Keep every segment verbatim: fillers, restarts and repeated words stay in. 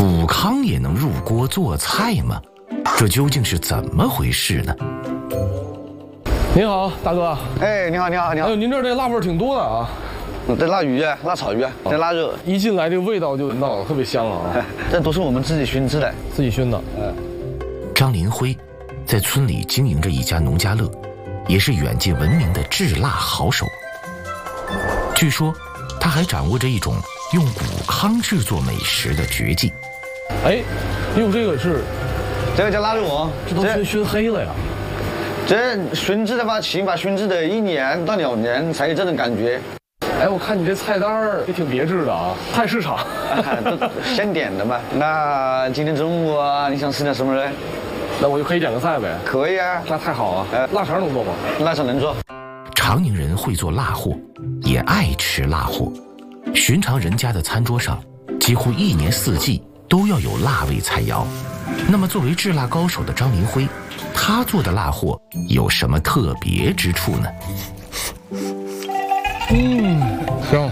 谷糠也能入锅做菜吗？这究竟是怎么回事呢？ 您好，大哥。 哎，你好，你好，你好。 哎呦，您这这辣味儿挺多的啊。 这腊鱼啊，腊草鱼啊，这腊肉， 一进来这个味道就闻到了，特别香啊。 这都是我们自己熏制的， 自己熏的。 嗯。 张林辉在村里经营着一家农家乐，也是远近闻名的制辣好手。据说他还掌握着一种用谷糠制作美食的绝技。 哎，用这个是， 这个叫腊肉王， 这都熏熏黑了呀。 这熏制的话，起码熏制的一年到两年才有这种感觉。 哎，我看你这菜单儿也挺别致的啊，菜市场， 都现点的嘛。那今天中午啊，你想吃点什么呢？ 那我就可以点个菜呗。 可以啊， 那太好了。呃，腊肠能做吗？ 腊肠能做。 长宁人会做辣货，也爱吃辣货。寻常人家的餐桌上，几乎一年四季都要有辣味菜肴。那么，作为制辣高手的张林辉，他做的辣货有什么特别之处呢？ 嗯，香。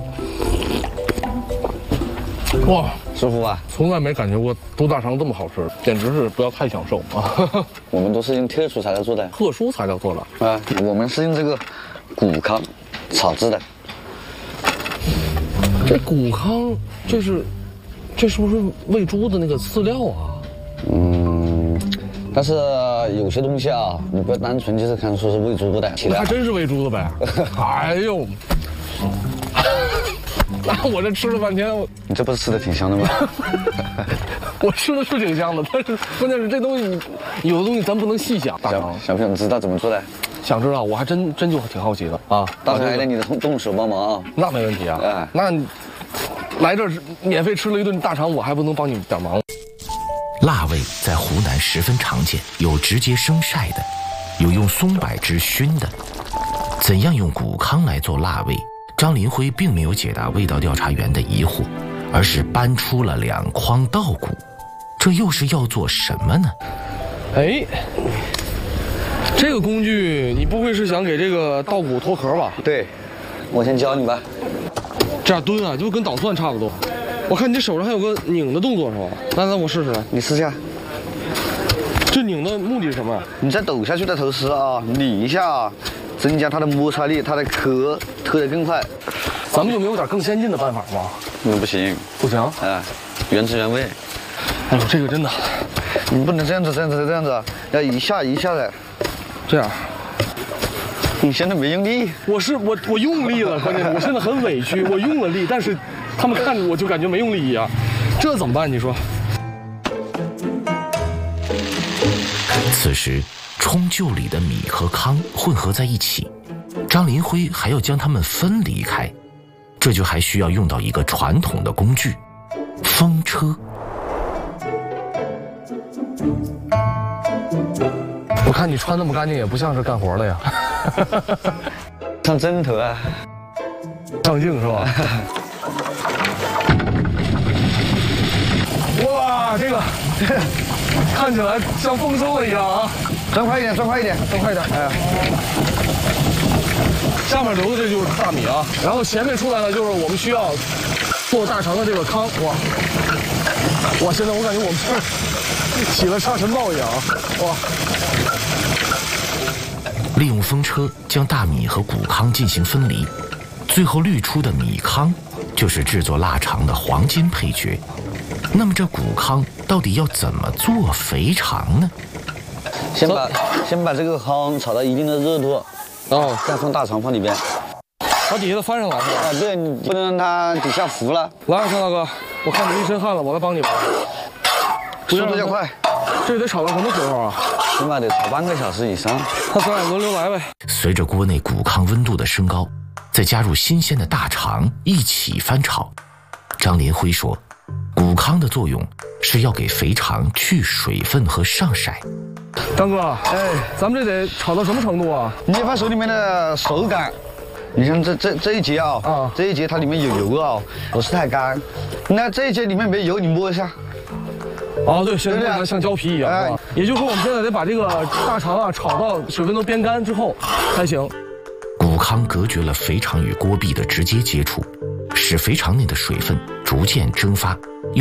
哇， 舒服吧？ 从来没感觉过猪大肠这么好吃，简直是不要太享受啊！ 我们都是用特殊材料做的， 特殊材料做的啊，我们是用这个谷糠炒制的。 这谷糠，这是，这是不是喂猪的那个饲料啊？嗯， 但是有些东西啊，你不要单纯就是看说是喂猪的， 那还真是喂猪的呗。哎呦！那我这吃了半天， 你这不是吃的挺香的吗？ 我吃的是挺香的，但是关键是这东西，有的东西咱不能细想。大肠想不想知道怎么做的？ 想知道，我还真真就挺好奇的啊。 到时候还得你的动手帮忙啊。 那没问题啊。哎，那你来这儿免费吃了一顿大肠，我还不能帮你点忙？ 辣味在湖南十分常见，有直接生晒的，有用松柏枝熏的。怎样用谷糠来做辣味？张林辉并没有解答味道调查员的疑惑，而是搬出了两筐稻谷。这又是要做什么呢？ 哎，这个工具你不会是想给这个稻谷脱壳吧？ 对，我先教你吧。 这样蹲啊，就跟捣蒜差不多。我看你这手上还有个拧的动作是吧？来来，我试试来。 你试下。 这拧的目的是什么？ 你在抖下去的同时啊，拧一下啊，增加它的摩擦力，它的壳脱得更快。 咱们有没有点更先进的办法吗？ 嗯，不行， 不行。 啊，原汁原味。 哎呦，这个真的， 你不能这样子，这样子，这样子，要一下一下的。 这样。 你现在没用力。 我是我我用力了，关键我现在很委屈，我用了力，但是他们看着我就感觉没用力一样，这怎么办？你说？ 此时，冲臼里的米和糠混合在一起，张林辉还要将它们分离开，这就还需要用到一个传统的工具——风车。 我看你穿那么干净，也不像是干活的呀。 上针头啊， 上镜是吧？哇，这个看起来像丰收了一样啊！ 转快一点，转快一点， 转快一点！哎，下面流的这就是大米啊，然后前面出来的就是我们需要做大肠的这个糠。哇，哇！现在我感觉我们这起了沙尘暴一样啊！哇！ 利用风车将大米和谷糠进行分离，最后滤出的米糠就是制作腊肠的黄金配角。那么这谷糠到底要怎么做肥肠呢？ 先把先把这个糠炒到一定的热度，哦，再放大肠放里边， 把底下的翻上来是吧？ 啊，对，你不能让它底下浮了。 来，张大哥，我看你一身汗了，我来帮你吧。 速度要快， 这得炒到什么时候啊？ 起码得炒半个小时以上。 那咱俩轮流来呗。 随着锅内谷糠温度的升高，再加入新鲜的大肠一起翻炒。张林辉说，谷糠的作用是要给肥肠去水分和上色。 张哥，哎，咱们这得炒到什么程度啊？ 你把手里面的手感，你像这这这一节啊，啊，这一节它里面有油啊，不是太干。那这一节里面没油，你摸一下。 哦，对，现在它像胶皮一样，是吧？也就是说，我们现在得把这个大肠啊炒到水分都煸干之后才行。 谷糠隔绝了肥肠与锅壁的直接接触，使肥肠内的水分逐渐蒸发，又